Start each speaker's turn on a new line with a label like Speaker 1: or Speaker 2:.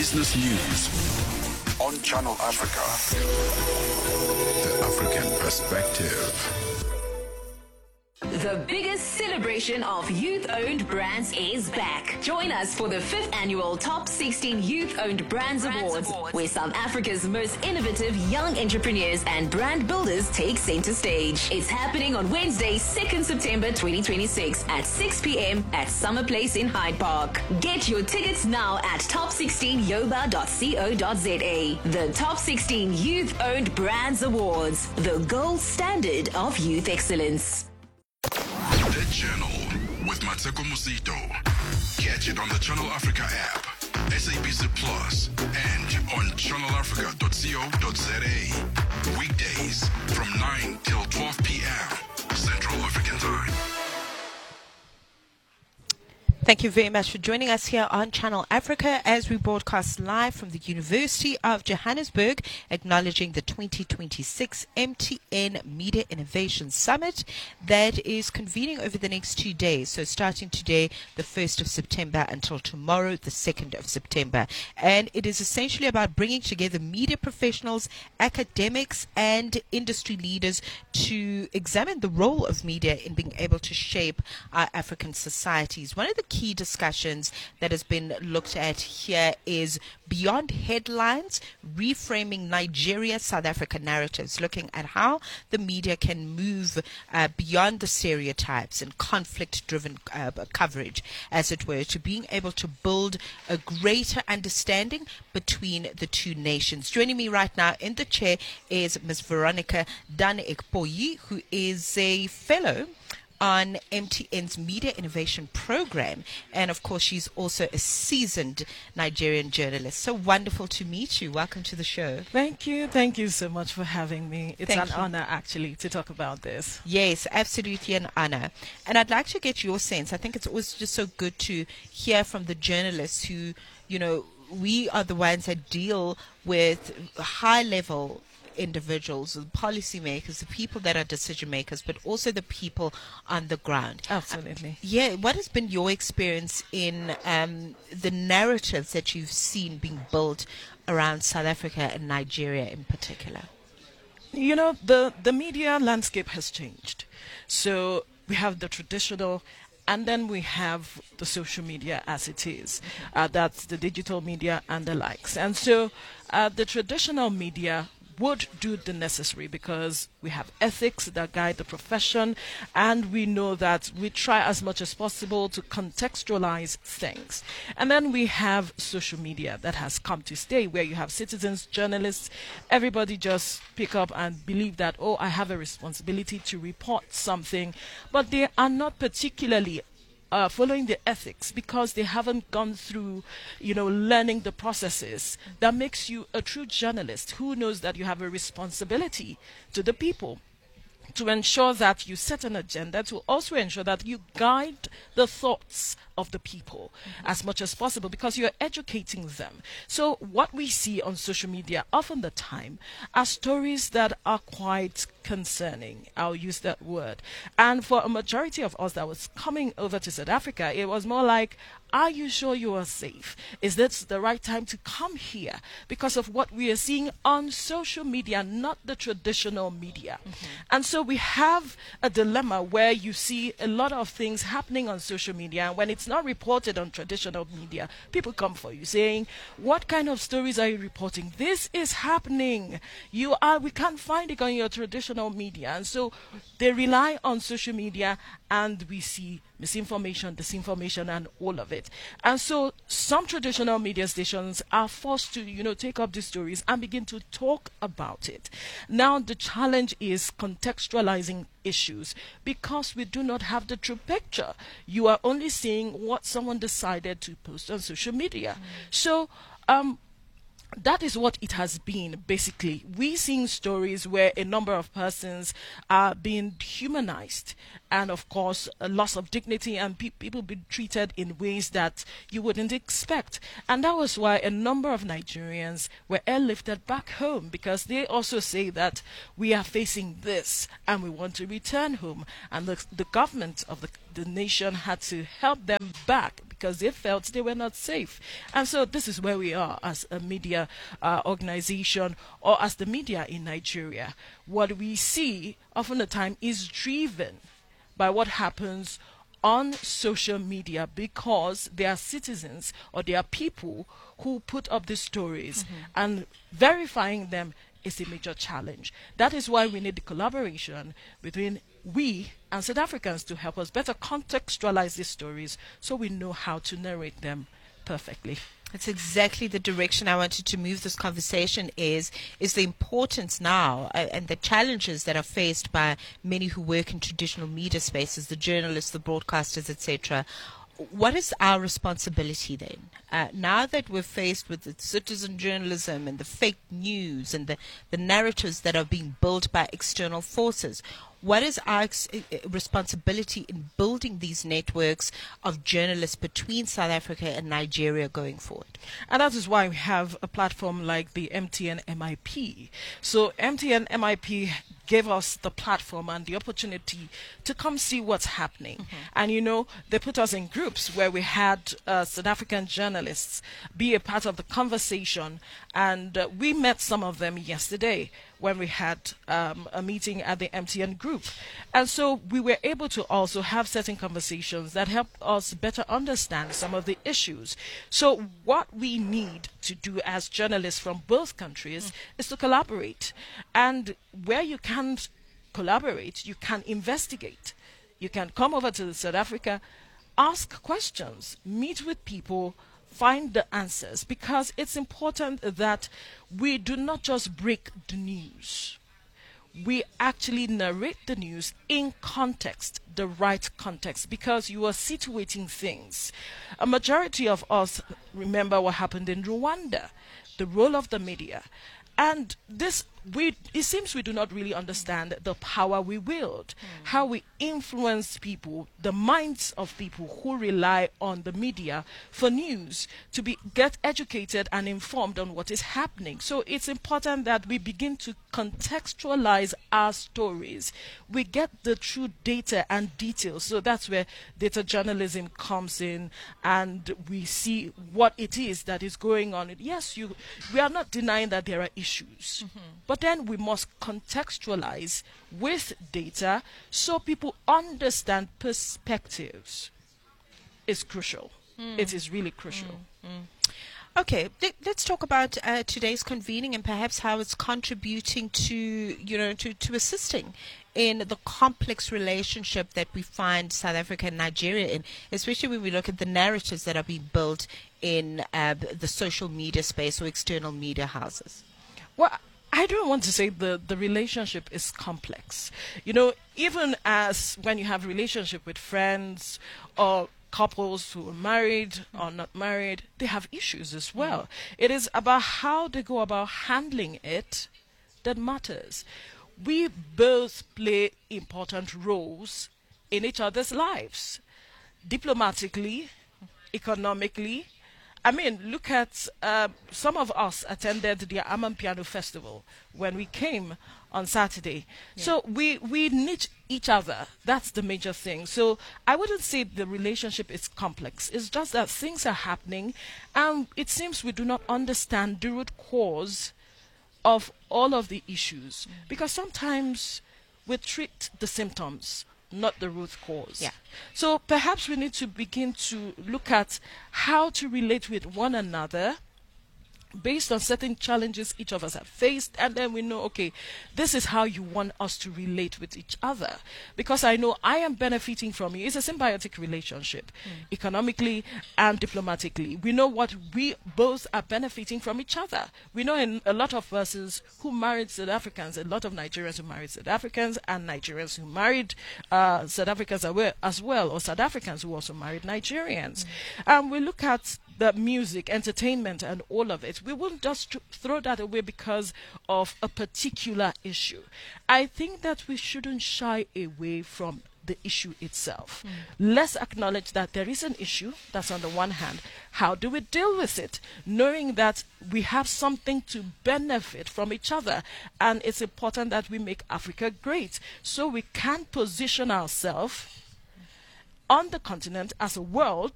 Speaker 1: Business News on Channel Africa. The African Perspective.
Speaker 2: The biggest celebration of youth-owned brands is back. Join us for the 5th annual Top 16 Youth-Owned Brands Awards, where South Africa's most innovative young entrepreneurs and brand builders take center stage. It's happening on Wednesday, 2nd September 2026 at 6 p.m. at Summer Place in Hyde Park. Get your tickets now at top16yoba.co.za. The Top 16 Youth-Owned Brands Awards, the gold standard of youth excellence.
Speaker 1: The Journal with Mateko Musito. Catch it on the Channel Africa app, SABC Plus, and on channelafrica.co.za. Weekdays from 9 till 12 p.m. Central African Time.
Speaker 3: Thank you very much for joining us here on Channel Africa as we broadcast live from the University of Johannesburg, acknowledging the 2026 MTN Media Innovation Summit that is convening over the next 2 days. So starting today, the 1st of September, until tomorrow, the 2nd of September. And it is essentially about bringing together media professionals, academics, and industry leaders to examine the role of media in being able to shape our African societies. One of the key discussions that has been looked at here is beyond headlines, reframing Nigeria-South Africa narratives, looking at how the media can move beyond the stereotypes and conflict-driven coverage, as it were, to being able to build a greater understanding between the two nations. Joining me right now in the chair is Ms. Veronica Dan-Ekpoyi, who is a fellow on MTN's Media Innovation Program. And of course, she's also a seasoned Nigerian journalist. So wonderful to meet you. Welcome to the show.
Speaker 4: Thank you. Thank you so much for having me. It's an honor, actually, to talk about this.
Speaker 3: Yes, absolutely an honor. And I'd like to get your sense. I think it's always just so good to hear from the journalists who, you know, we are the ones that deal with high-level individuals, the policymakers, the people that are decision makers, but also the people on the ground.
Speaker 4: Absolutely.
Speaker 3: What has been your experience in the narratives that you've seen being built around South Africa and Nigeria in particular?
Speaker 4: You know, the media landscape has changed. So we have the traditional, and then we have the social media as it is. That's the digital media and the likes. And so the traditional media would do the necessary because we have ethics that guide the profession, and we know that we try as much as possible to contextualize things. And then we have social media that has come to stay, where you have citizens, journalists, everybody just pick up and believe that, oh, I have a responsibility to report something, but they are not particularly following the ethics because they haven't gone through, you know, learning the processes that makes you a true journalist who knows that you have a responsibility to the people, to ensure that you set an agenda, to also ensure that you guide the thoughts of the people as much as possible because you're educating them. So what we see on social media often the time are stories that are quite concerning. I'll use that word. And for a majority of us that was coming over to South Africa, it was more like, are you sure you are safe? Is this the right time to come here? Because of what we are seeing on social media, not the traditional media. And so we have a dilemma where you see a lot of things happening on social media, and when it's not reported on traditional media, people come for you saying, what kind of stories are you reporting? This is happening. We can't find it on your traditional media. And so they rely on social media, and we see misinformation, disinformation, and all of it. And so some traditional media stations are forced to, you know, take up these stories and begin to talk about it. Now the challenge is contextualizing issues because we do not have the true picture. You are only seeing what someone decided to post on social media. So that is what it has been, basically. We're seeing stories where a number of persons are being humanized, and of course, a loss of dignity, and people being treated in ways that you wouldn't expect. And that was why a number of Nigerians were airlifted back home, because they also say that we are facing this and we want to return home. And the government of the nation had to help them back, because they felt they were not safe. And so this is where we are as a media organization, or as the media in Nigeria. What we see often the time is driven by what happens on social media, because there are citizens or there are people who put up these stories, and verifying them is a major challenge. That is why we need the collaboration between we and South Africans to help us better contextualize these stories so we know how to narrate them perfectly.
Speaker 3: That's exactly the direction I wanted to move this conversation is the importance now and the challenges that are faced by many who work in traditional media spaces, the journalists, the broadcasters, etc. What is our responsibility then? Now that we're faced with the citizen journalism and the fake news and the narratives that are being built by external forces, what is our responsibility in building these networks of journalists between South Africa and Nigeria going forward?
Speaker 4: And that is why we have a platform like the MTN MIP. So MTN MIP gave us the platform and the opportunity to come see what's happening. And, you know, they put us in groups where we had South African journalists be a part of the conversation. And we met some of them yesterday when we had a meeting at the MTN group. And so we were able to also have certain conversations that help us better understand some of the issues. So what we need to do as journalists from both countries is to collaborate. And where you can't collaborate, you can investigate. You can come over to South Africa, ask questions, meet with people, find the answers, because it's important that we do not just break the news. We actually narrate the news in context, the right context, because you are situating things. A majority of us remember what happened in Rwanda, the role of the media. And it seems we do not really understand the power we wield, how we influence people, the minds of people who rely on the media for news to get educated and informed on what is happening. So it's important that we begin to contextualize our stories. We get the true data and details. So that's where data journalism comes in, and we see what it is that is going on. Yes, we are not denying that there are issues, but then we must contextualize with data so people understand perspectives. It's crucial. It is really crucial.
Speaker 3: Okay, let's talk about today's convening and perhaps how it's contributing to assisting in the complex relationship that we find South Africa and Nigeria in, especially when we look at the narratives that are being built in the social media space or external media houses.
Speaker 4: Well, I don't want to say the relationship is complex. You know, even as when you have relationship with friends or couples who are married or not married, they have issues as well. It is about how they go about handling it that matters. We both play important roles in each other's lives, diplomatically, economically. I mean, look at some of us attended the Amapiano Festival when we came on Saturday. Yeah. So we need each other. That's the major thing. So I wouldn't say the relationship is complex. It's just that things are happening, and it seems we do not understand the root cause of all of the issues, because sometimes we treat the symptoms, not the root cause.
Speaker 3: Yeah.
Speaker 4: So perhaps we need to begin to look at how to relate with one another based on certain challenges each of us have faced, and then we know, okay, this is how you want us to relate with each other, because I know I am benefiting from you. It's a symbiotic relationship, economically and diplomatically. We know what we both are benefiting from each other. We know in a lot of persons who married South Africans, a lot of Nigerians who married South Africans, and Nigerians who married South Africans as well, or South Africans who also married Nigerians. We look at the music, entertainment, and all of it. We won't just throw that away because of a particular issue. I think that we shouldn't shy away from the issue itself. Let's acknowledge that there is an issue. That's on the one hand. How do we deal with it? Knowing that we have something to benefit from each other. And it's important that we make Africa great, so we can position ourselves on the continent as a world